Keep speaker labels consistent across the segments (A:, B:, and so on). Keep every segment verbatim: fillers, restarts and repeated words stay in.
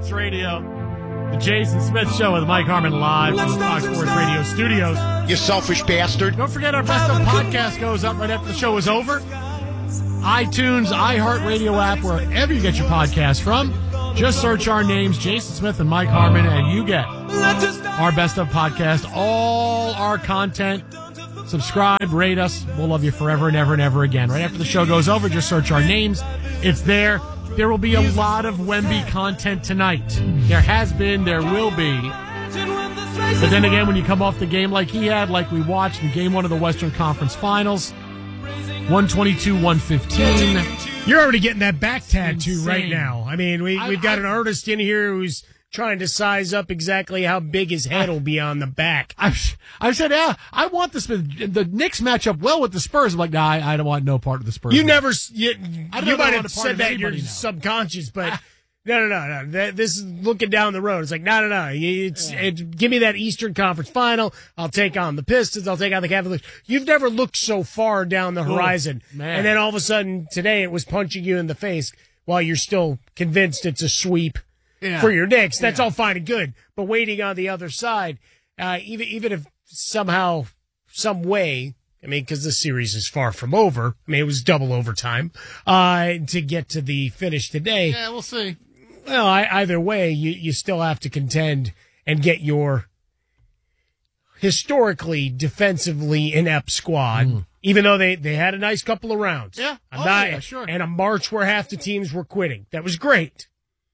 A: Sports Radio. The Jason Smith Show with Mike Harmon live from the Fox Sports Radio studios.
B: You selfish bastard.
A: Don't forget our Best of podcast goes up right after the show is over. iTunes, iHeartRadio app, wherever you get your podcast from. Just search our names, Jason Smith and Mike Harmon, and you get our Best of podcast, all our content. Subscribe, rate us. We'll love you forever and ever and ever again. Right after the show goes over, just search our names. It's there. There will be a lot of Wemby content tonight. There has been, there will be. But then again, when you come off the game like he had, like we watched in game one of the Western Conference Finals, one twenty-two one fifteen.
C: You're already getting that back tattoo
A: Insane.
C: right now. I mean, we, we've got
A: I,
C: an artist in here who's trying to size up exactly how big his head will be on the back.
A: I've, I've said, yeah, I want the the Knicks match up well with the Spurs. I'm like, nah, I, I don't want no part of the Spurs.
C: You
A: match.
C: never, you,
A: I don't
C: you
A: know
C: might
A: I
C: have
A: want a part
C: said
A: of
C: that in your
A: anybody now.
C: subconscious, but no, no, no, no. That, this is looking down the road. It's like, no, no, no. It's,
A: Yeah.
C: it, give me that Eastern Conference Final. I'll take on the Pistons. I'll take on the Cavaliers. You've never looked so far down the horizon.
A: Ooh, man.
C: And then all of a sudden today it was punching you in the face while you're still convinced it's a sweep.
A: Yeah.
C: For your Knicks, that's
A: Yeah.
C: all fine and good. But waiting on the other side, uh, even even if somehow, some way, I mean, because the series is far from over. I mean, it was double overtime uh, to get to the finish today.
A: Yeah, we'll see.
C: Well, I, either way, you, you still have to contend and get your historically defensively inept squad. Mm. Even though they, they had a nice couple of rounds.
A: Yeah.
C: I'm
A: Oh,
C: not,
A: yeah, sure.
C: And a March where half the teams were quitting. That was great.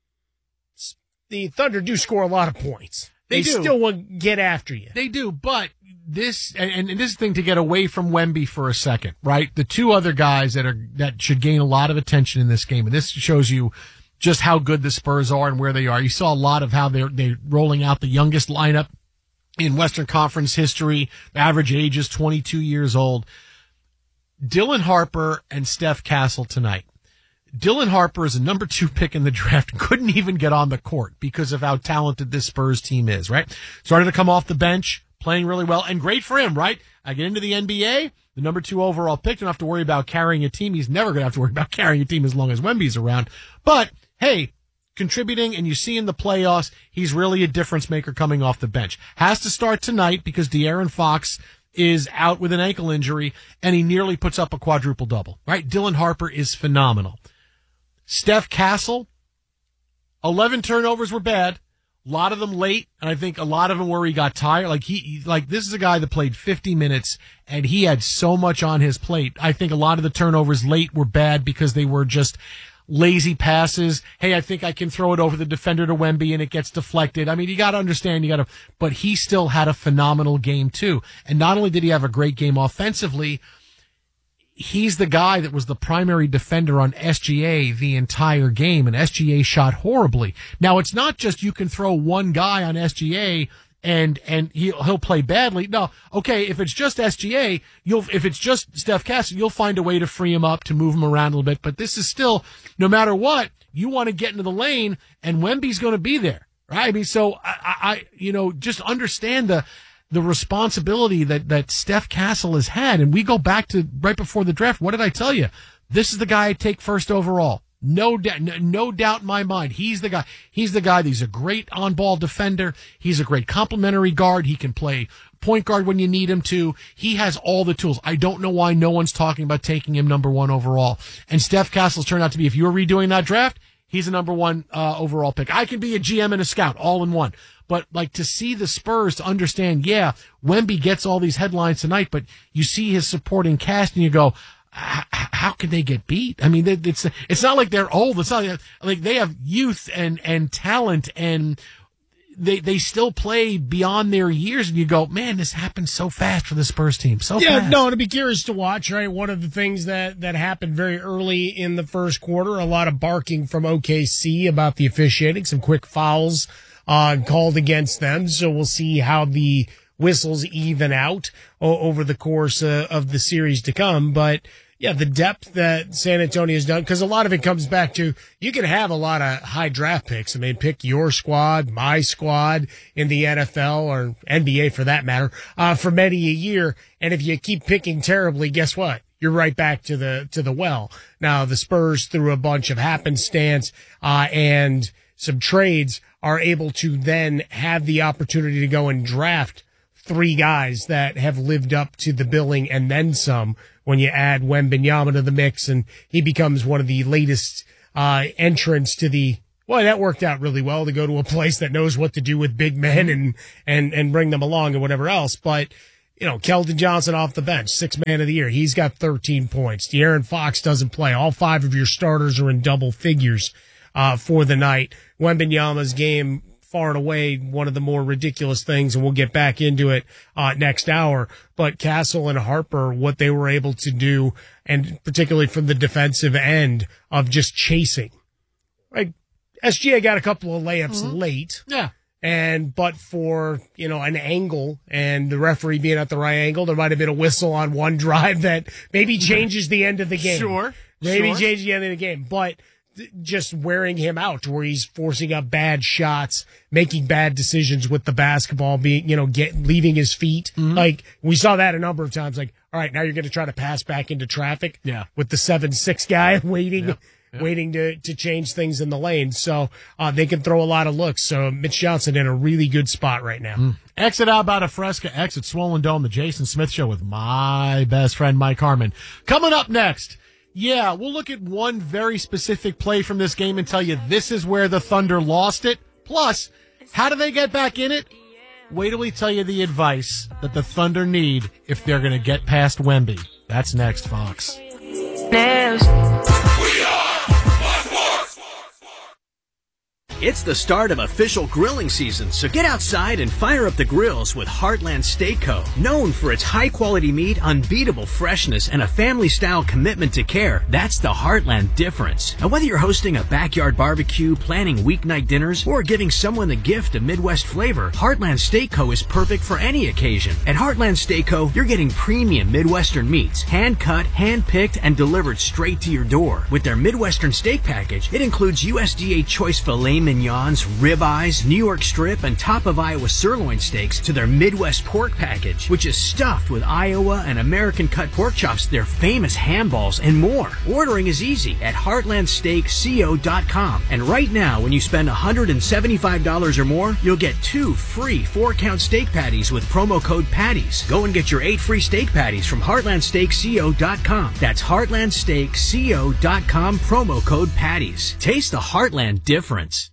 C: The Thunder do score a lot of points.
A: They
C: They,
A: do.
C: still will get after you.
A: They do, but this and, and this thing to get away from Wemby for a second, right? The two other guys that are that should gain a lot of attention in this game, and this shows you just how good the Spurs are and where they are. You saw a lot of how they're they're rolling out the youngest lineup in Western Conference history. The average age is twenty-two years old. Dylan Harper and Steph Castle tonight. Dylan Harper is a number two pick in the draft. Couldn't even get on the court because of how talented this Spurs team is, right? Started to come off the bench, playing really well, and great for him, right? I get into the N B A, the number two overall pick. Don't have to worry about carrying a team. He's never going to have to worry about carrying a team as long as Wemby's around. But, hey, contributing, and you see in the playoffs, he's really a difference maker coming off the bench. Has to start tonight because De'Aaron Fox is out with an ankle injury, and he nearly puts up a quadruple double, right? Dylan Harper is phenomenal. Steph Castle, eleven turnovers were bad. A lot of them late, and I think a lot of them where he got tired. Like he, like this is a guy that played fifty minutes, and he had so much on his plate. I think a lot of the turnovers late were bad because they were just lazy passes. Hey, I think I can throw it over the defender to Wemby, and it gets deflected. I mean, you got to understand, you got to, but he still had a phenomenal game too. And not only did he have a great game offensively, he's the guy that was the primary defender on S G A the entire game, and S G A shot horribly. Now, it's not just you can throw one guy on S G A and and he'll, he'll play badly. No, okay, if it's just S G A, you'll if it's just Steph Castle, you'll find a way to free him up, to move him around a little bit. But this is still, no matter what, you want to get into the lane, and Wemby's going to be there, right? I mean, so I, I you know, just understand the the responsibility that, that Steph Castle has had. And we go back to right before the draft. What did I tell you? This is the guy I take first overall. No doubt, no, no doubt in my mind. He's the guy. He's the guy. He's a great on-ball defender. He's a great complementary guard. He can play point guard when you need him to. He has all the tools. I don't know why no one's talking about taking him number one overall. And Steph Castle's turned out to be, if you were redoing that draft, he's a number one uh, overall pick. I can be a G M and a scout all in one. But, like, to see the Spurs, to understand, yeah, Wemby gets all these headlines tonight, but you see his supporting cast and you go, how can they get beat? I mean, it's it's not like they're old. It's not like they have youth and, and talent, and they they still play beyond their years. And you go, man, this happened so fast for the Spurs team. So
C: yeah,
A: fast.
C: no, it'll be curious to watch, right? One of the things that, that happened very early in the first quarter, a lot of barking from O K C about the officiating, some quick fouls uh, called against them. So we'll see how the whistles even out o- over the course uh, of the series to come. But yeah, the depth that San Antonio has done, because a lot of it comes back to, you can have a lot of high draft picks. I mean, pick your squad, my squad in the N F L or N B A for that matter, uh, for many a year. And if you keep picking terribly, guess what? You're right back to the, to the well. Now, the Spurs, through a bunch of happenstance, uh, and some trades, are able to then have the opportunity to go and draft three guys that have lived up to the billing and then some when you add Wembanyama to the mix, and he becomes one of the latest uh, entrants to the, well, that worked out really well to go to a place that knows what to do with big men and, and, and bring them along and whatever else. But, you know, Keldon Johnson off the bench, sixth man of the year. He's got thirteen points. De'Aaron Fox doesn't play. All five of your starters are in double figures uh, for the night. Wembanyama's game, far and away, one of the more ridiculous things, and we'll get back into it uh, next hour. But Castle and Harper, what they were able to do, and particularly from the defensive end of just chasing. Right? S G A got a couple of layups mm-hmm. late.
A: Yeah.
C: And, but for, you know, an angle and the referee being at the right angle, there might have been a whistle on one drive that maybe changes the end of the game.
A: Sure.
C: Maybe
A: sure.
C: changes the end of the game. But just wearing him out to where he's forcing up bad shots, making bad decisions with the basketball, being, you know, get, leaving his feet. Mm-hmm. Like, we saw that a number of times. Like, all right, now you're going to try to pass back into traffic
A: yeah.
C: with the seven six guy waiting.
A: Yep. Yep.
C: waiting to, to change things in the lane. So uh, they can throw a lot of looks. So Mitch Johnson in a really good spot right now.
A: Mm. Exit out about a Fresca, exit Swollen Dome, the Jason Smith Show with my best friend Mike Harmon. Coming up next, yeah, we'll look at one very specific play from this game and tell you this is where the Thunder lost it. Plus, how do they get back in it? Wait till we tell you the advice that the Thunder need if they're going to get past Wemby. That's next, Fox.
B: News.
D: It's the start of official grilling season, so get outside and fire up the grills with Heartland Steak Co. Known for its high-quality meat, unbeatable freshness, and a family-style commitment to care, that's the Heartland difference. And whether you're hosting a backyard barbecue, planning weeknight dinners, or giving someone the gift of Midwest flavor, Heartland Steak Co. is perfect for any occasion. At Heartland Steak Co., you're getting premium Midwestern meats, hand-cut, hand-picked, and delivered straight to your door. With their Midwestern steak package, it includes U S D A choice filet mignons, ribeyes, New York strip, and top of Iowa sirloin steaks to their Midwest pork package, which is stuffed with Iowa and American cut pork chops, their famous ham balls, and more. Ordering is easy at heartland steak co dot com. And right now, when you spend one hundred seventy-five dollars or more, you'll get two free four-count steak patties with promo code PATTIES. Go and get your eight free steak patties from heartland steak co dot com. That's heartland steak co dot com, promo code PATTIES. Taste the Heartland difference.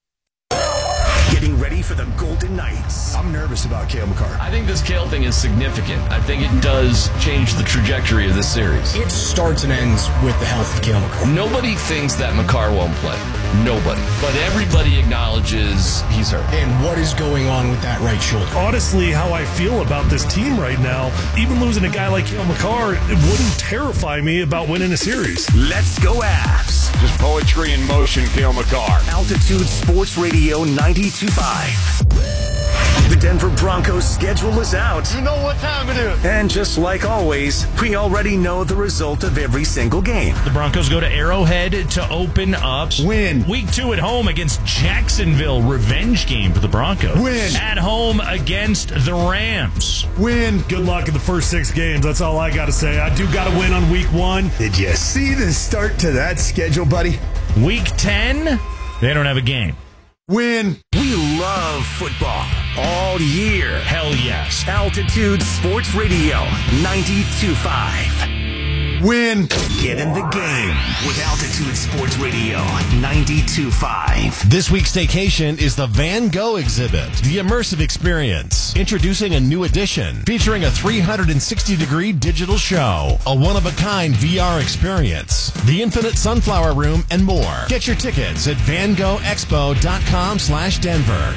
E: Getting ready for the Golden Knights. I'm nervous about Cale Makar.
F: I think this Cale thing is significant. I think it does change the trajectory of this series.
G: It starts and ends with the health of Cale Makar.
F: Nobody thinks that Makar won't play. Nobody. But everybody acknowledges he's hurt.
G: And what is going on with that right shoulder?
H: Honestly, how I feel about this team right now, even losing a guy like Cale Makar, it wouldn't terrify me about winning a series.
E: Let's go Avs.
I: Just poetry in motion, Cale Makar.
E: Altitude Sports Radio ninety-two point five. The Denver Broncos schedule is out.
I: You know what time it is.
E: And just like always, we already know the result of every single game.
J: The Broncos go to Arrowhead to open up.
H: Win.
J: Week two at home against Jacksonville. Revenge game for the Broncos.
H: Win.
J: At home against the Rams.
H: Win. Good luck in the first six games. That's all I got to say. I do got to win on week one.
K: Did you see the start to that schedule, buddy?
J: Week ten, they don't have a game.
H: Win.
E: We love football all year.
J: Hell yes.
E: Altitude Sports Radio ninety-two point five.
H: Win.
E: Get in the game with Altitude Sports Radio ninety-two point five.
L: This week's staycation is the Van Gogh exhibit, the immersive experience. Introducing a new edition featuring a three hundred sixty degree digital show, a one-of-a-kind V R experience, the infinite sunflower room, and more. Get your tickets at van gogh expo dot com slash Denver.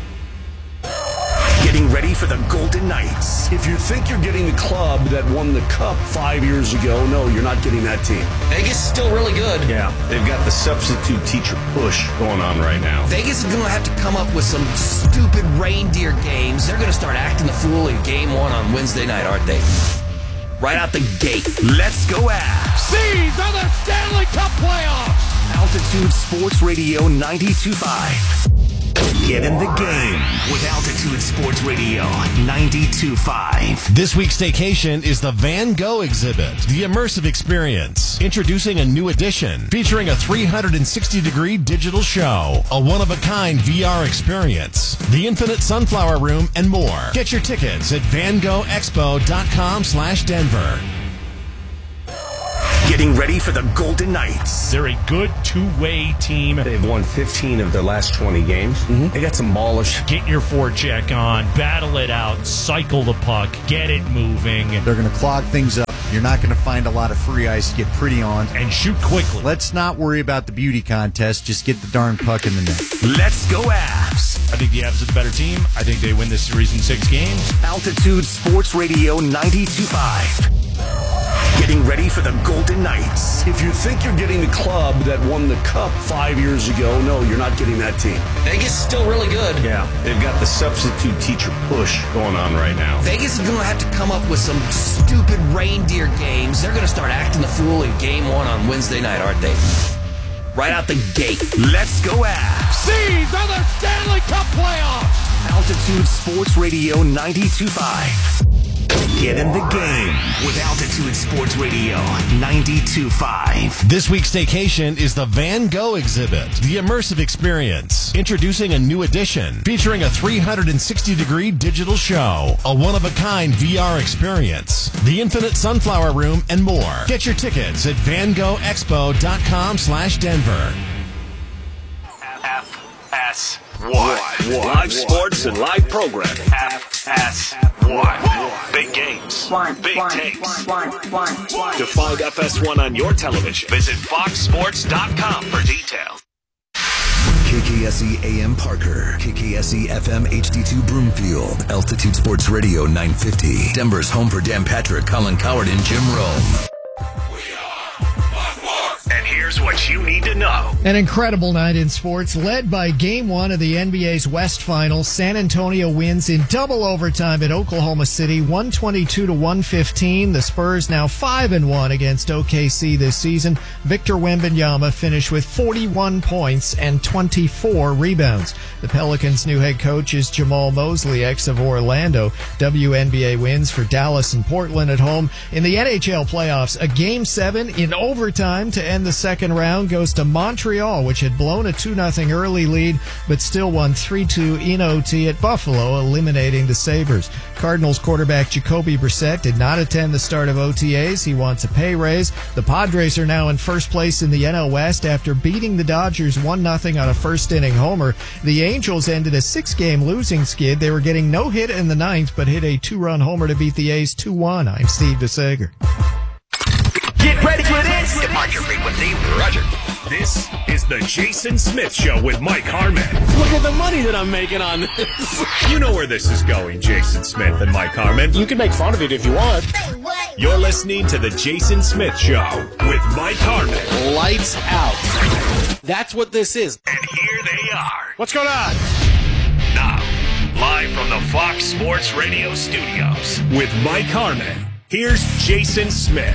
E: Getting ready for the Golden Knights.
K: If you think you're getting the club that won the cup five years ago, no, you're not getting that team.
B: Vegas is still really good.
I: Yeah, they've got the substitute teacher push going on right now.
B: Vegas is going to have to come up with some stupid reindeer games. They're going to start acting the fool in game one on Wednesday night, aren't they? Right out the gate.
E: Let's go Avs.
A: These are the Stanley Cup playoffs.
E: Altitude Sports Radio ninety-two point five. Get in the game with Altitude Sports Radio ninety-two point five.
L: This week's staycation is the Van Gogh exhibit, the immersive experience. Introducing a new edition featuring a three hundred sixty degree digital show, a one-of-a-kind V R experience, the infinite sunflower room, and more. Get your tickets at van gogh expo dot com slash Denver.
E: Getting ready for the Golden Knights.
J: They're a good two-way team.
I: They've won fifteen of their last twenty games. Mm-hmm. They got some ballers.
J: Get your forecheck on, battle it out, cycle the puck, get it moving.
M: They're going to clog things up. You're not going to find a lot of free ice to get pretty on.
J: And shoot quickly.
M: Let's not worry about the beauty contest. Just get the darn puck in the net.
E: Let's go Avs.
J: I think the Avs are the better team. I think they win this series in six games.
E: Altitude Sports Radio ninety-two point five. Getting ready for the Golden Knights.
K: If you think you're getting the club that won the cup five years ago, no, you're not getting that team.
B: Vegas is still really good.
I: Yeah, they've got the substitute teacher push going on right now.
B: Vegas is going to have to come up with some stupid reindeer games. They're going to start acting the fool in game one on Wednesday night, aren't they? Right out the gate.
E: Let's go Avs.
A: These are the Stanley Cup playoffs.
E: Altitude Sports Radio ninety-two point five. Get in the game with Altitude Sports Radio ninety-two point five.
L: This week's staycation is the Van Gogh exhibit, the immersive experience. Introducing a new edition featuring a three hundred sixty degree digital show, a one-of-a-kind V R experience, the infinite sunflower room, and more. Get your tickets at van gogh expo dot com slash Denver.
E: F S one. Live sports and live programming. F S one. Big games. Big takes. To find F S one on your television, visit fox sports dot com for details.
N: K K S E A M Parker, K K S E F M H D two Broomfield, Altitude Sports Radio nine fifty, Denver's home for Dan Patrick, Colin Coward, and Jim Rome.
E: And here's what you need to know.
O: An incredible night in sports, led by Game one of the N B A's West Finals. San Antonio wins in double overtime at Oklahoma City, one twenty-two to one fifteen. The Spurs now five and one against O K C this season. Victor Wembanyama finished with forty-one points and twenty-four rebounds. The Pelicans' new head coach is Jamal Mosley, ex of Orlando. W N B A wins for Dallas and Portland at home. In the N H L playoffs, a Game seven in overtime to end the second round goes to Montreal, which had blown a two nothing early lead, but still won three two in O T at Buffalo, eliminating the Sabres. Cardinals quarterback Jacoby Brissett did not attend the start of O T As. He wants a pay raise. The Padres are now in first place in the N L West after beating the Dodgers one nothing on a first-inning homer. The Angels ended a six-game losing skid. They were getting no hit in the ninth, but hit a two-run homer to beat the A's two one. I'm Steve DeSager.
E: Get ready for this. Departure frequency, Roger.
D: This is the Jason Smith Show with Mike Harmon.
K: Look at the money that I'm making on this.
D: You know where this is going, Jason Smith and Mike Harmon.
G: You can make fun of it if you want.
D: You're listening to the Jason Smith Show with Mike Harmon.
G: Lights out. That's what this is.
E: And here they are.
G: What's going on?
D: Now, live from the Fox Sports Radio studios with Mike Harmon, here's Jason Smith.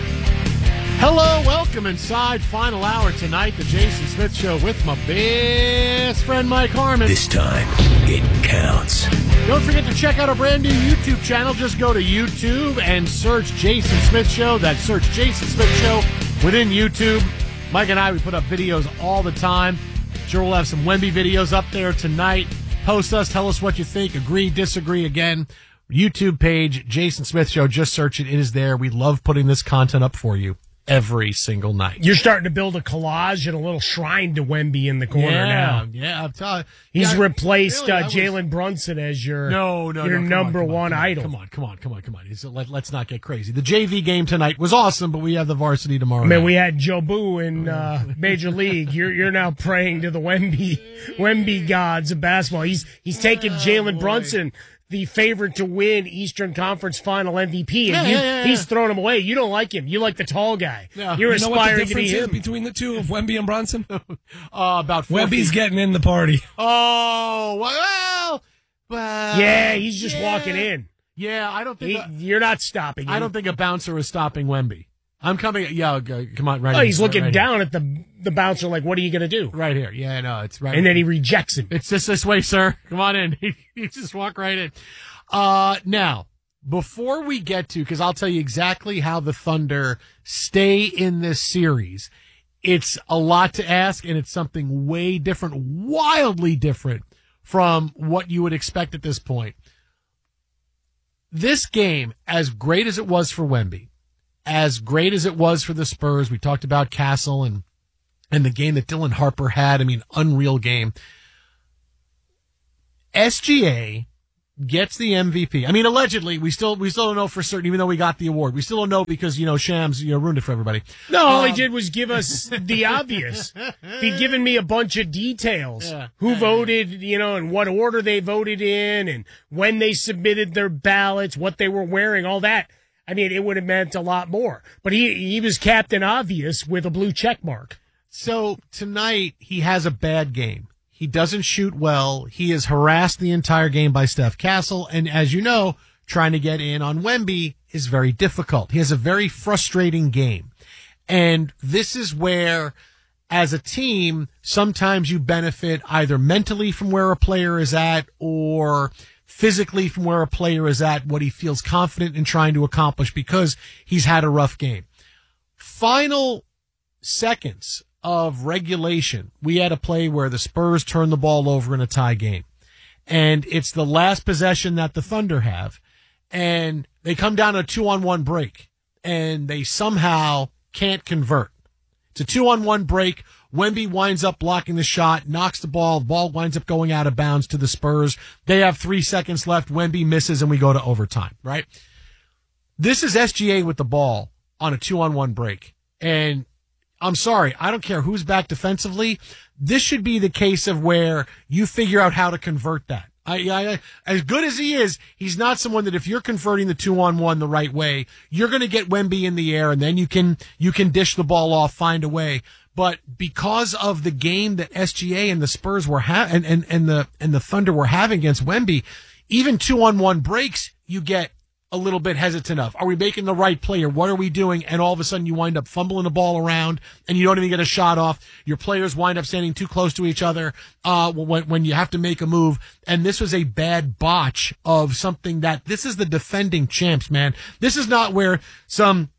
A: Hello, welcome inside final hour tonight, the Jason Smith Show with my best friend Mike Harmon.
N: This time, it counts.
A: Don't forget to check out our brand new YouTube channel. Just go to YouTube and search Jason Smith Show. That's search Jason Smith Show within YouTube. Mike and I, we put up videos all the time. Sure, we'll have some Wemby videos up there tonight. Post us, tell us what you think. Agree, disagree. Again, YouTube page, Jason Smith Show. Just search it. It is there. We love putting this content up for you every single night.
C: You're starting to build a collage and a little shrine to Wemby in the corner
A: yeah,
C: now.
A: Yeah, I'm telling
C: you. He's
A: yeah,
C: replaced
A: really,
C: uh, Jalen
A: was...
C: Brunson as your,
A: no, no,
C: your
A: no,
C: number
A: on, come
C: one
A: on,
C: idol.
A: Come on, come on, come on, come on, come on. Let, let's not get crazy. The J V game tonight was awesome, but we have the varsity tomorrow
C: I mean,
A: night.
C: we had Joe Boo in uh, Major League. You're you're now praying to the Wemby Wemby gods of basketball. He's he's taking oh, Jalen Brunson, the favorite to win Eastern Conference Final M V P, and
A: yeah,
C: you,
A: yeah, yeah,
C: he's
A: yeah.
C: throwing him away. You don't like him. You like the tall guy.
A: Yeah.
C: You're
P: you know
C: aspiring
P: what the
C: to be
P: difference
C: him.
P: is between the two of Wemby and Brunson?
A: uh, about four
P: Wemby's
A: feet.
P: getting in the party.
A: Oh, well, well.
C: Yeah, he's just
A: yeah.
C: walking in.
A: Yeah, I don't think.
C: He,
A: a,
C: you're not stopping him.
A: I don't think a bouncer is stopping Wemby. I'm coming. Yeah, okay, come on, right.
C: Oh, he's
A: right,
C: looking
A: right
C: down at the the bouncer like, what are you going to do?
A: Right here. Yeah, no, it's right.
C: And then he rejects him.
A: It's just this way, sir. Come on in. You just walk right in. Uh, now, before we get to, because I'll tell you exactly how the Thunder stay in this series, it's a lot to ask, and it's something way different, wildly different from what you would expect at this point. This game, as great as it was for Wemby, as great as it was for the Spurs, we talked about Castle and and the game that Dylan Harper had. I mean, unreal game. S G A gets the M V P. I mean, allegedly, we still we still don't know for certain, even though we got the award. We still don't know because, you know, Shams, you know, ruined it for everybody.
C: No, all
A: um,
C: he did was give us the obvious. He'd given me a bunch of details.
A: Yeah.
C: Who voted, you know, and what order they voted in, and when they submitted their ballots, what they were wearing, all that. I mean, it would have meant a lot more. But he he was Captain Obvious with a blue check mark.
A: So tonight, he has a bad game. He doesn't shoot well. He is harassed the entire game by Steph Castle. And as you know, trying to get in on Wemby is very difficult. He has a very frustrating game. And this is where, as a team, sometimes you benefit either mentally from where a player is at or physically from where a player is at, what he feels confident in trying to accomplish because he's had a rough game. Final seconds of regulation, we had a play where the Spurs turned the ball over in a tie game. And it's the last possession that the Thunder have. And they come down a two-on-one break. And they somehow can't convert. It's a two-on-one break. Wemby winds up blocking the shot, knocks the ball. The ball winds up going out of bounds to the Spurs. They have three seconds left. Wemby misses, and we go to overtime, right? This is S G A with the ball on a two-on-one break. And I'm sorry, I don't care who's back defensively. This should be the case of where you figure out how to convert that. I, I, as good as he is, he's not someone that if you're converting the two-on-one the right way, you're going to get Wemby in the air, and then you can you can dish the ball off, find a way. But because of the game that S G A and the Spurs were ha- and, and and the and the Thunder were having against Wemby, even two-on-one breaks, you get a little bit hesitant of. Are we making the right play, or what are we doing? And all of a sudden you wind up fumbling the ball around and you don't even get a shot off. Your players wind up standing too close to each other uh when, when you have to make a move. And this was a bad botch of something that this is the defending champs, man. This is not where some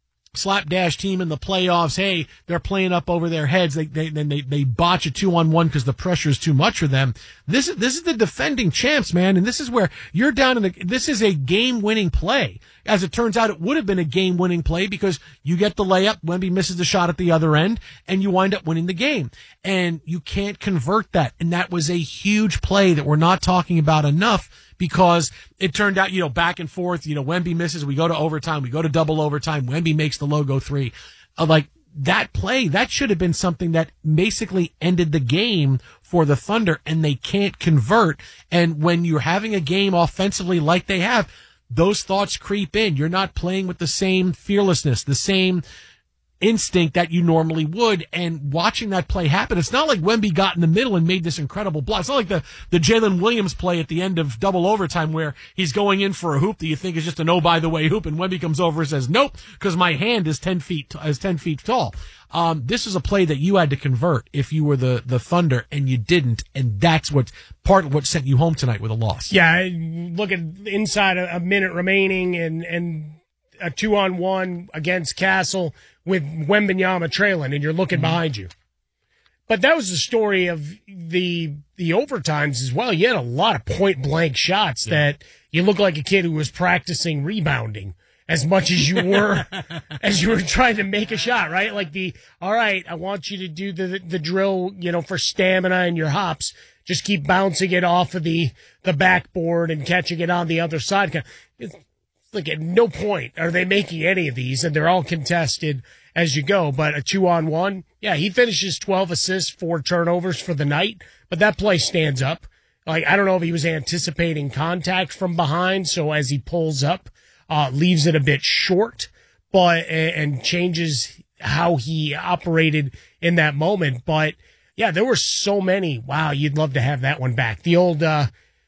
A: slapdash team in the playoffs, hey, they're playing up over their heads. They they then they, they botch a two on one because the pressure is too much for them. This is this is the defending champs, man, and this is where you're down in the. This is a game winning play. As it turns out, it would have been a game winning play because you get the layup, Wemby misses the shot at the other end, and you wind up winning the game. And you can't convert that. And that was a huge play that we're not talking about enough. Because it turned out, you know, back and forth, you know, Wemby misses, we go to overtime, we go to double overtime, Wemby makes the logo three. Uh, like, that play, that should have been something that basically ended the game for the Thunder, and they can't convert. And when you're having a game offensively like they have, those thoughts creep in. You're not playing with the same fearlessness, the same instinct that you normally would, and watching that play happen, it's not like Wemby got in the middle and made this incredible block. It's not like the, the Jalen Williams play at the end of double overtime where he's going in for a hoop that you think is just an oh by the way hoop, and Wemby comes over and says, nope, because my hand is ten feet, is ten feet tall. Um, this is a play that you had to convert if you were the, the Thunder, and you didn't, and that's what part of what sent you home tonight with a loss.
C: Yeah, look at inside a, a minute remaining, and, and a two on one against Castle with Wembanyama trailing, and you're looking mm-hmm. behind you. But that was the story of the the overtimes as well. You had a lot of point blank shots yeah. that you look like a kid who was practicing rebounding as much as you were as you were trying to make a shot, right? Like the, all right, I want you to do the the drill, you know, for stamina and your hops. Just keep bouncing it off of the the backboard and catching it on the other side. It's, Like, at no point are they making any of these, and they're all contested as you go. But a two-on-one, yeah, he finishes twelve assists, four turnovers for the night, but that play stands up. Like, I don't know if he was anticipating contact from behind, so as he pulls up, uh, leaves it a bit short, but and changes how he operated in that moment. But, yeah, there were so many. Wow, you'd love to have that one back. The old, uh,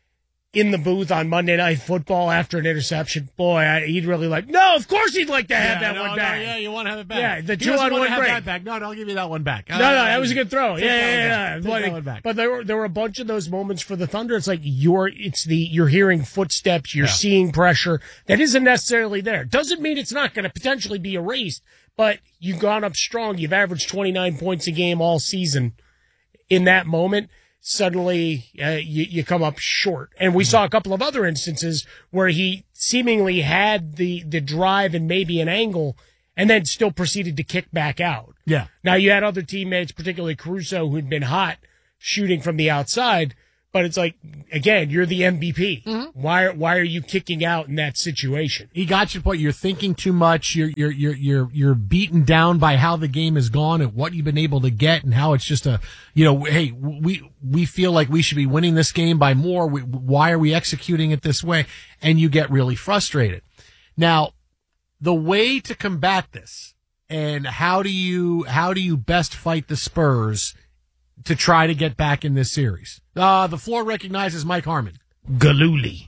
C: in the booth on Monday Night Football after an interception, boy, I, he'd really like, no, of course he'd like to have
A: yeah,
C: that
A: no,
C: one
A: no,
C: back.
A: Yeah, you want to have it back.
C: Yeah, the
A: he
C: two on
A: one
C: one
A: have
C: break.
A: that back. No, no, I'll give you that one back.
C: No,
A: Uh,
C: no, that was a good throw.
A: Take
C: Yeah,
A: that one
C: yeah,
A: back.
C: yeah.
A: Take
C: But,
A: that one back.
C: but there were there were a bunch of those moments for the Thunder. It's like you're it's the you're hearing footsteps, you're
A: Yeah.
C: seeing pressure that isn't necessarily there. Doesn't mean it's not going to potentially be erased, but you've gone up strong. You've averaged twenty-nine points a game all season. In that moment, suddenly uh, you, you come up short. And we saw a couple of other instances where he seemingly had the, the drive and maybe an angle and then still proceeded to kick back out.
A: Yeah.
C: Now you had other teammates, particularly Caruso, who'd been hot shooting from the outside. But it's like, again, you're the M V P. Mm-hmm. Why, why are you kicking out in that situation?
A: He got you to point. You're thinking too much. You're, you're, you're, you're, you're beaten down by how the game has gone and what you've been able to get and how it's just a, you know, hey, we, we feel like we should be winning this game by more. We, why are we executing it this way? And you get really frustrated. Now, the way to combat this and how do you, how do you best fight the Spurs to try to get back in this series? Uh, the floor recognizes Mike Harmon.
C: Galooly.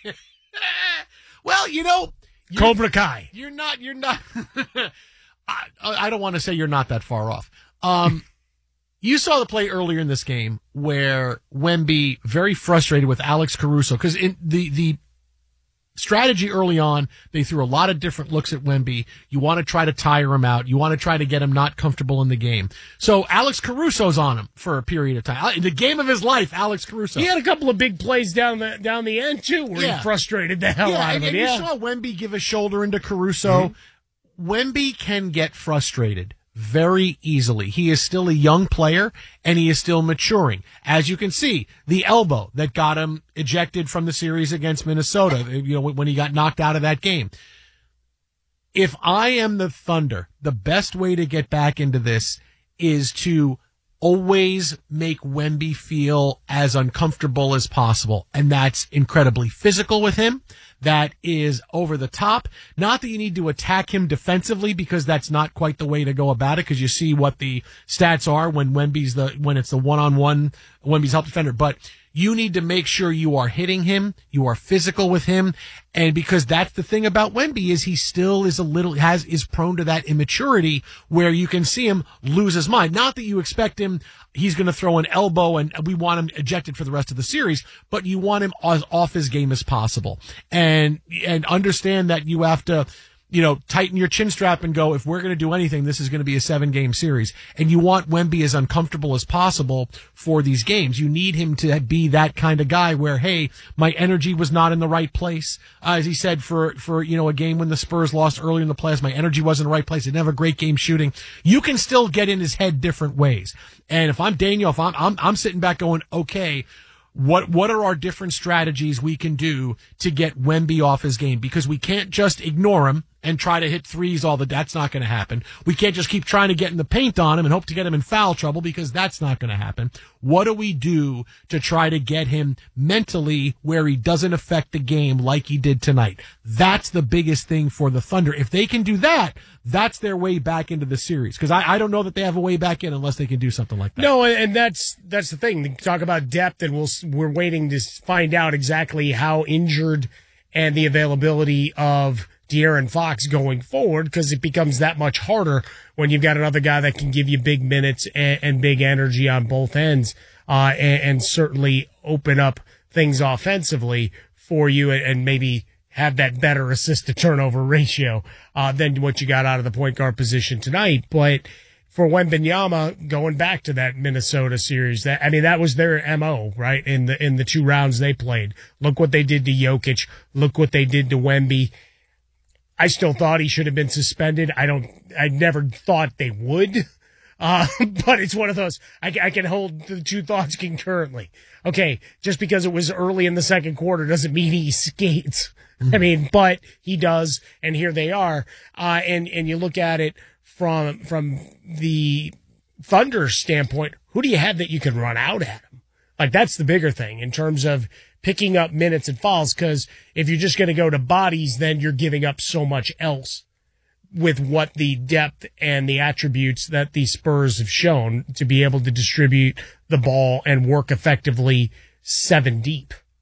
A: Well, you know,
C: Cobra Kai.
A: You're not, you're not, I, I don't want to say you're not that far off. Um, you saw the play earlier in this game where Wemby very frustrated with Alex Caruso because in the, the, strategy early on, they threw a lot of different looks at Wemby. You want to try to tire him out. You want to try to get him not comfortable in the game. So Alex Caruso's on him for a period of time. In the game of his life, Alex Caruso.
C: He had a couple of big plays down the down the end, too, where
A: Yeah.
C: he frustrated the hell
A: yeah,
C: out
A: and,
C: of him.
A: and
C: Yeah.
A: you saw Wemby give a shoulder into Caruso.
C: Mm-hmm.
A: Wemby can get frustrated very easily. He is still a young player, and he is still maturing. As you can see, the elbow that got him ejected from the series against Minnesota, you know, when he got knocked out of that game. If I am the Thunder, the best way to get back into this is to always make Wemby feel as uncomfortable as possible. And that's incredibly physical with him. That is over the top. Not that you need to attack him defensively because that's not quite the way to go about it because you see what the stats are when Wemby's the, when it's the one-on-one, Wemby's help defender. But you need to make sure you are hitting him, you are physical with him, and because that's the thing about Wemby is he still is a little, has, is prone to that immaturity where you can see him lose his mind. Not that you expect him, he's going to throw an elbow and we want him ejected for the rest of the series, but you want him as off his game as possible. And, and understand that you have to, you know, tighten your chin strap and go, if we're going to do anything, this is going to be a seven game series. And you want Wemby as uncomfortable as possible for these games. You need him to be that kind of guy where, hey, my energy was not in the right place. Uh, as he said, for, for, you know, a game when the Spurs lost early in the playoffs, my energy wasn't in the right place. I didn't have a great game shooting. You can still get in his head different ways. And if I'm Daniel, if I'm, I'm, I'm sitting back going, okay, What what are our different strategies we can do to get Wemby off his game? Because we can't just ignore him and try to hit threes all the, that's not going to happen. We can't just keep trying to get in the paint on him and hope to get him in foul trouble because that's not going to happen. What do we do to try to get him mentally where he doesn't affect the game like he did tonight? That's the biggest thing for the Thunder. If they can do that, that's their way back into the series. Because I, I don't know that they have a way back in unless they can do something like that.
C: No, and that's that's the thing. Talk about depth, and we'll we're waiting to find out exactly how injured and the availability of De'Aaron Fox going forward, because it becomes that much harder when you've got another guy that can give you big minutes and, and big energy on both ends, uh, and, and certainly open up things offensively for you, and, and maybe have that better assist to turnover ratio uh, than what you got out of the point guard position tonight. But for Wembanyama, going back to that Minnesota series, that I mean, that was their M O, right? In the in the two rounds they played. Look what they did to Jokic. Look what they did to Wemby. I still thought he should have been suspended. I don't. I never thought they would. Uh, but it's one of those. I, I can hold the two thoughts concurrently. Okay, just because it was early in the second quarter doesn't mean he skates. I mean, but he does, and here they are. Uh, and, and you look at it from, from the Thunder standpoint, who do you have that you can run out at him? Like, that's the bigger thing in terms of picking up minutes and fouls, because if you're just going to go to bodies, then you're giving up so much else with what the depth and the attributes that the Spurs have shown to be able to distribute the ball and work effectively seven deep.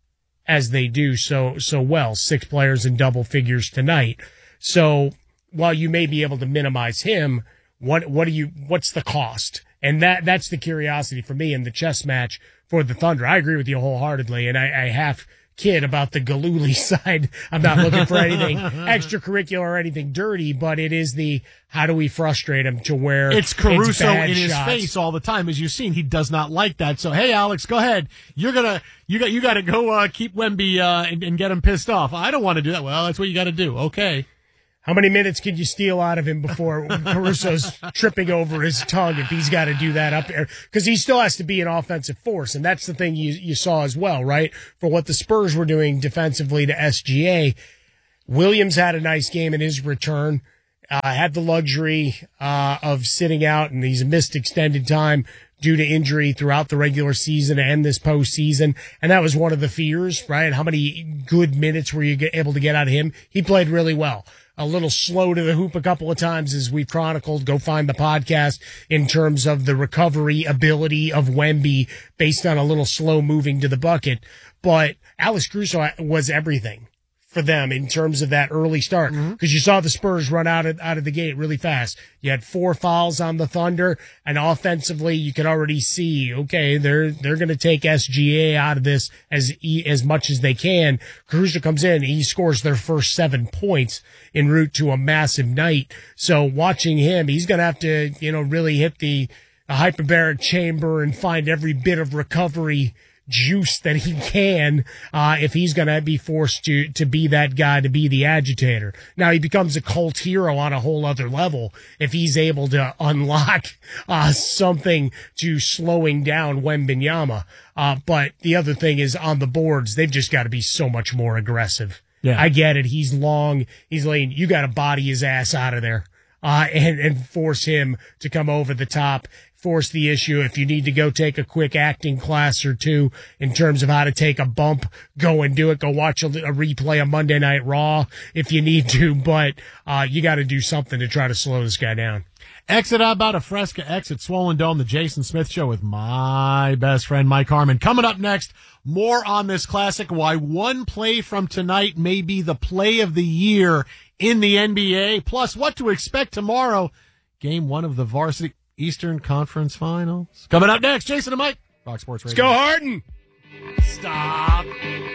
C: as they do so so well. Six players in double figures tonight. So while you may be able to minimize him, what what do you what's the cost? And that that's the curiosity for me in the chess match for the Thunder. I agree with you wholeheartedly, and I, I half kid about the Galuli side. I'm not looking for anything extracurricular or anything dirty, but it is the how do we frustrate him to where
A: it's Caruso
C: it's
A: in his
C: shots.
A: face all the time, as you've seen. He does not like that. So hey, Alex, go ahead. You're gonna you got you got to go uh, keep Wemby uh, and, and get him pissed off. I don't want to do that. Well, that's what you got to do. Okay.
C: How many minutes can you steal out of him before Caruso's tripping over his tongue if he's got to do that up there? Because he still has to be an offensive force, and that's the thing you you saw as well, right? For what the Spurs were doing defensively to S G A, Williams had a nice game in his return, uh, had the luxury uh, of sitting out, and he's missed extended time due to injury throughout the regular season and this postseason. And that was one of the fears, right? How many good minutes were you able to get out of him? He played really well. A little slow to the hoop a couple of times, as we've chronicled. Go find the podcast in terms of the recovery ability of Wemby based on a little slow moving to the bucket. But Alex Caruso was everything for them in terms of that early start, because mm-hmm. you saw the Spurs run out of, out of the gate really fast. You had four fouls on the Thunder, and offensively you could already see, okay, they're, they're going to take S G A out of this as, as much as they can. Caruso comes in, he scores their first seven points en route to a massive night. So watching him, he's going to have to, you know, really hit the, the hyperbaric chamber and find every bit of recovery juice that he can, uh, if he's going to be forced to, to be that guy, to be the agitator. Now he becomes a cult hero on a whole other level if he's able to unlock, uh, something to slowing down Wembanyama. Uh, but the other thing is on the boards, they've just got to be so much more aggressive. Yeah. I get it. He's long. He's lane. You got to body his ass out of there, uh, and, and force him to come over the top. Force the issue. If you need to go take a quick acting class or two in terms of how to take a bump, go and do it. Go watch a, a replay of Monday Night Raw if you need to, but uh, you got to do something to try to slow this guy down.
A: Exit about a Fresca exit Swollen Dome, the Jason Smith Show with my best friend Mike Harmon. Coming up next, more on this classic, why one play from tonight may be the play of the year in the N B A, plus what to expect tomorrow, game one of the varsity Eastern Conference Finals. Coming up next, Jason and Mike, Fox Sports Radio.
C: Let's go Harden.
A: Stop.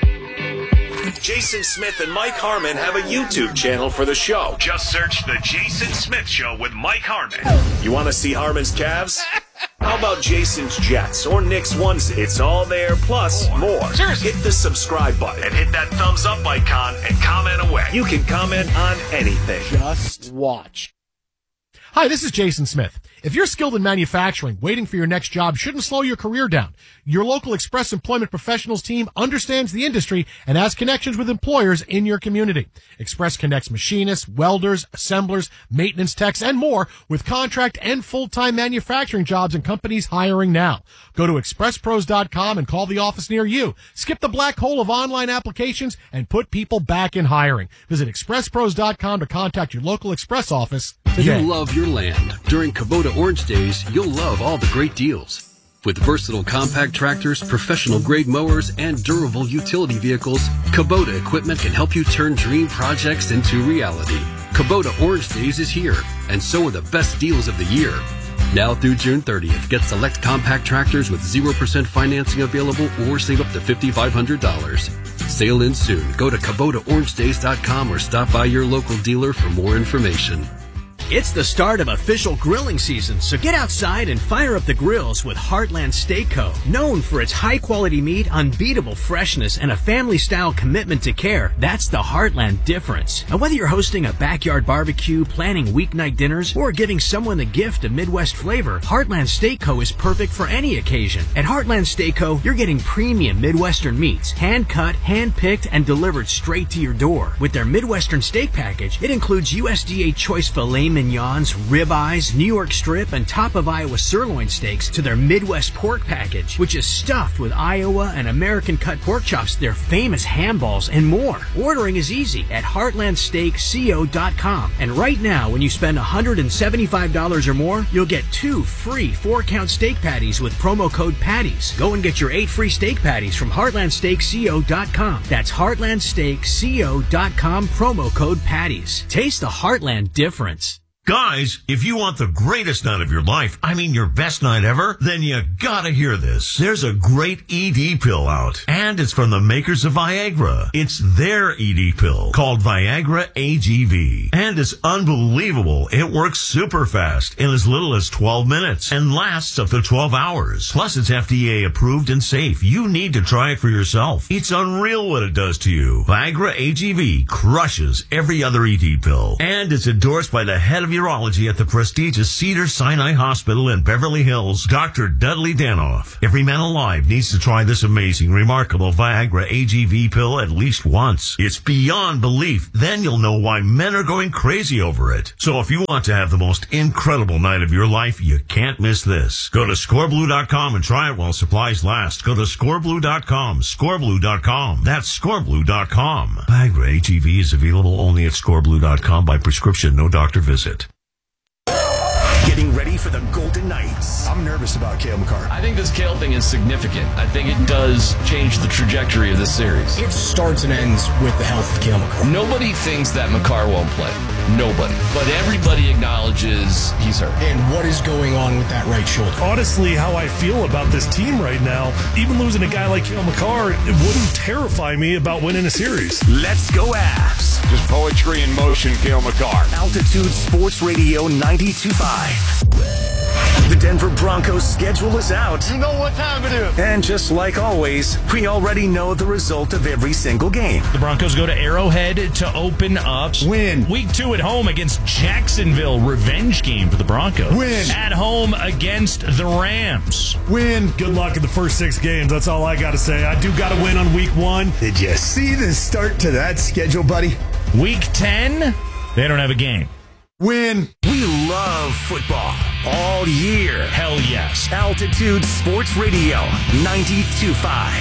E: Jason Smith and Mike Harmon have a YouTube channel for the show. Just search The Jason Smith Show with Mike Harmon. You want to see Harmon's Cavs? How about Jason's Jets or Knicks onesie? It's all there, plus more. Seriously. Hit the subscribe button and hit that thumbs up icon and comment away. You can comment on anything.
A: Just watch. Hi, this is Jason Smith. If you're skilled in manufacturing, waiting for your next job shouldn't slow your career down. Your local Express Employment Professionals team understands the industry and has connections with employers in your community. Express connects machinists, welders, assemblers, maintenance techs, and more with contract and full-time manufacturing jobs and companies hiring now. Go to express pros dot com and call the office near you. Skip the black hole of online applications and put people back in hiring. Visit express pros dot com to contact your local Express office today.
Q: You love your land. During Kubota Orange Days, you'll love all the great deals. With versatile compact tractors, professional-grade mowers, and durable utility vehicles, Kubota equipment can help you turn dream projects into reality. Kubota Orange Days is here, and so are the best deals of the year. Now through June thirtieth, get select compact tractors with zero percent financing available or save up to five thousand five hundred dollars. Sale ends soon. Go to Kubota Orange Days dot com or stop by your local dealer for more information.
D: It's the start of official grilling season, so get outside and fire up the grills with Heartland Steak Co. Known for its high-quality meat, unbeatable freshness, and a family-style commitment to care, that's the Heartland difference. And whether you're hosting a backyard barbecue, planning weeknight dinners, or giving someone the gift of Midwest flavor, Heartland Steak Co. is perfect for any occasion. At Heartland Steak Co., you're getting premium Midwestern meats, hand-cut, hand-picked, and delivered straight to your door. With their Midwestern steak package, it includes U S D A choice filet mignon, mignons, ribeyes, New York strip, and top of Iowa sirloin steaks to their Midwest pork package, which is stuffed with Iowa and American cut pork chops, their famous ham balls, and more. Ordering is easy at heartland steak co dot com. And right now, when you spend one hundred seventy-five dollars or more, you'll get two free four-count steak patties with promo code PATTIES. Go and get your eight free steak patties from heartland steak co dot com. That's heartland steak co dot com, promo code PATTIES. Taste the Heartland difference.
R: Guys, if you want the greatest night of your life, I mean your best night ever, then you gotta hear this. There's a great E D pill out, and it's from the makers of Viagra. It's their E D pill called Viagra A G V, and it's unbelievable. It works super fast in as little as twelve minutes and lasts up to twelve hours. Plus, it's F D A approved and safe. You need to try it for yourself. It's unreal what it does to you. Viagra A G V crushes every other E D pill, and it's endorsed by the head of urology at the prestigious Cedars-Sinai Hospital in Beverly Hills, Doctor Dudley Danoff. Every man alive needs to try this amazing, remarkable Viagra A G V pill at least once. It's beyond belief. Then you'll know why men are going crazy over it. So if you want to have the most incredible night of your life, you can't miss this. Go to score blue dot com and try it while supplies last. Go to score blue dot com, score blue dot com. That's score blue dot com. Viagra A G V is available only at score blue dot com by prescription, no doctor visit.
N: Getting ready for the Golden Knights.
M: I'm nervous about Cale Makar.
F: I think this Cale thing is significant. I think it does change the trajectory of this series.
G: It starts and ends with the health of Cale Makar.
F: Nobody thinks that Makar won't play. Nobody. But everybody acknowledges he's hurt.
G: And what is going on with that right shoulder?
H: Honestly, how I feel about this team right now, even losing a guy like Cale Makar, it wouldn't terrify me about winning a series.
N: Let's go Avs.
E: Just poetry in motion, Cale Makar.
N: Altitude Sports Radio ninety-two point five. The Denver Broncos schedule is out.
S: You know what time it is.
N: And just like always, we already know the result of every single game.
J: The Broncos go to Arrowhead to open up.
M: Win.
J: Week two at home against Jacksonville. Revenge game for the Broncos.
M: Win.
J: At home against the Rams.
H: Win. Good luck in the first six games. That's all I got to say. I do got to win on week one.
M: Did you see the start to that schedule, buddy?
J: Week ten, they don't have a game.
M: Win.
N: We love football all year.
J: Hell yes.
N: Altitude Sports Radio ninety-two point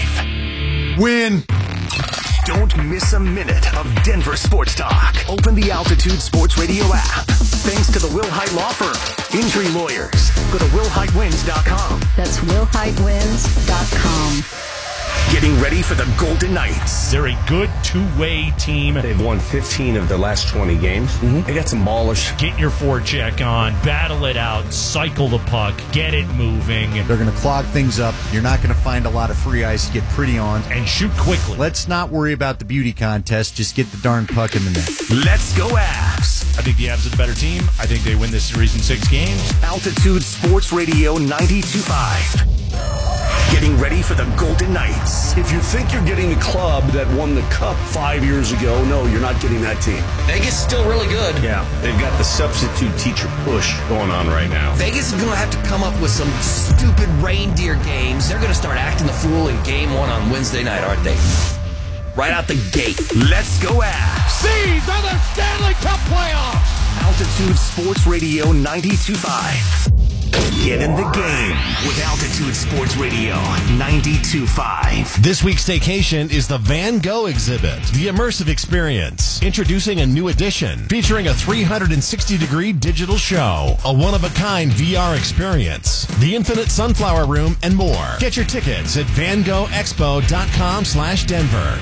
N: five.
M: Win.
N: Don't miss a minute of Denver sports talk. Open the Altitude Sports Radio app. Thanks to the Will Hite Law Firm. Injury lawyers. Go to will hite wins dot com.
T: That's will hite wins dot com.
N: Getting ready for the Golden Knights.
J: They're a good two-way team.
I: They've won fifteen of their last twenty games. Mm-hmm. They got some ballers.
J: Get your forecheck on, battle it out, cycle the puck, get it moving.
M: They're going to clog things up. You're not going to find a lot of free ice to get pretty on.
J: And shoot quickly.
M: Let's not worry about the beauty contest. Just get the darn puck in the net.
N: Let's go Avs.
J: I think the Avs are the better team. I think they win this series in six games.
N: Altitude Sports Radio ninety-two point five. Getting ready for the Golden Knights.
K: If you think you're getting the club that won the cup five years ago, no, you're not getting that team.
B: Vegas is still really good.
I: Yeah, they've got the substitute teacher push going on right now.
B: Vegas is going to have to come up with some stupid reindeer games. They're going to start acting the fool in game one on Wednesday night, aren't they? Right out the gate.
N: Let's go Avs.
S: These are the Stanley Cup playoffs.
N: Altitude Sports Radio ninety-two point five. Get in the game with Altitude Sports Radio ninety-two point five.
L: This week's staycation is the Van Gogh exhibit, the immersive experience. Introducing a new edition featuring a three hundred sixty degree digital show, a one-of-a-kind V R experience, the infinite sunflower room, and more. Get your tickets at van gogh expo dot com slash Denver.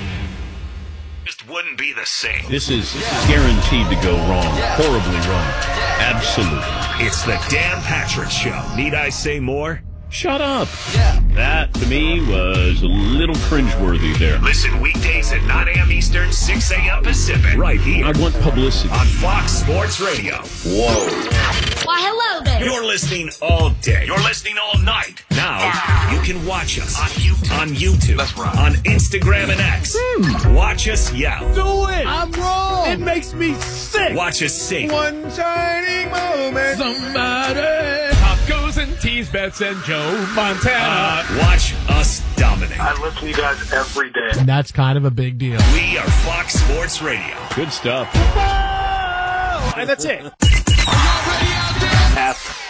E: Just wouldn't be the same.
I: This is guaranteed to go wrong, horribly wrong. Absolutely.
E: It's the Dan Patrick Show. Need I say more?
I: Shut up. Yeah. That, to me, was a little cringeworthy there.
E: Listen weekdays at nine a.m. Eastern, six a.m. Pacific.
I: Right here. I want publicity.
E: On Fox Sports Radio.
I: Whoa.
T: Why, hello there.
E: You're listening all day. You're listening all night. Now, you can watch us on YouTube. On YouTube. That's right. On Instagram and X. Hmm. Watch us yell.
S: Do it. I'm wrong. It makes me sick.
E: Watch us sing.
S: One shining moment. Somebody. Pop goes and tease bets and Joe Montana.
E: Uh, watch us dominate.
U: I listen to you guys every day.
A: And that's kind of a big deal.
E: We are Fox Sports Radio.
I: Good stuff.
S: Whoa! And that's it.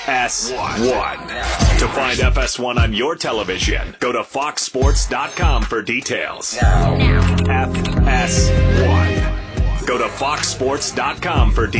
E: S one. To find F S one on your television, go to fox sports dot com for details. F S one. Go to fox sports dot com for details.